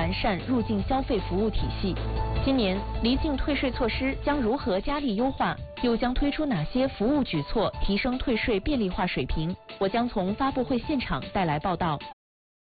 完善入境消费服务体系。今年离境退税措施将如何加力优化？又将推出哪些服务举措，提升退税便利化水平？我将从发布会现场带来报道。